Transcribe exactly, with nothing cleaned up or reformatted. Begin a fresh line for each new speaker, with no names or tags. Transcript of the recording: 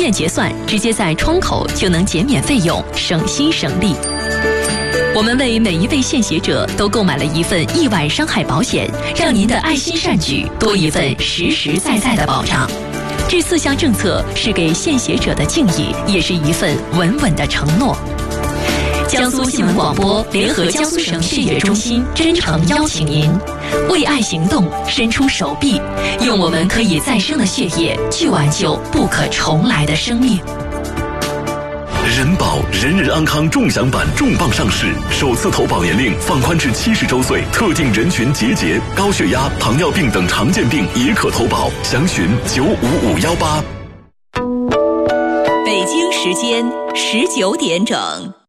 院结算，直接在窗口就能减免费用，省心省力。我们为每一位献血者都购买了一份意外伤害保险，让您的爱心善举多一份实实在在的保障。这四项政策是给献血者的敬意，也是一份稳稳的承诺。江苏新闻广播联合江苏省血液中心真诚邀请您为爱行动，伸出手臂，用我们可以再生的血液去挽救不可重来的生命。
人保人人安康重享版重磅上市，首次投保年龄放宽至七十周岁，特定人群结节、高血压、糖尿病等常见病也可投保，详询九五五幺八。
北京时间十九点整。